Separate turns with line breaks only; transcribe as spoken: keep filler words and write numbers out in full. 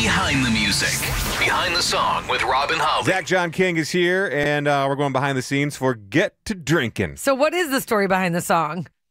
Behind the Music. Behind the Song with Robin Holly.
Zach John King is here, and uh, we're going behind the scenes for Get to Drinking.
So what is the story behind the song?